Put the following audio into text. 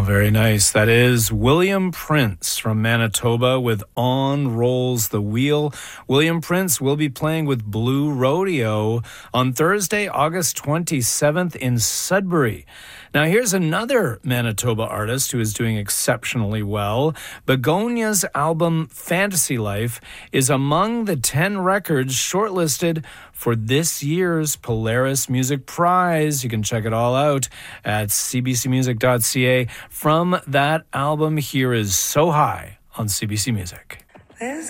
Oh, very nice. That is William Prince from Manitoba with On Rolls the Wheel. William Prince will be playing with Blue Rodeo on Thursday, August 27th in Sudbury. Now, here's another Manitoba artist who is doing exceptionally well. Begonia's album Fantasy Life is among the 10 records shortlisted for this year's Polaris Music Prize. You can check it all out at cbcmusic.ca. From that album, here is So High on CBC Music. There's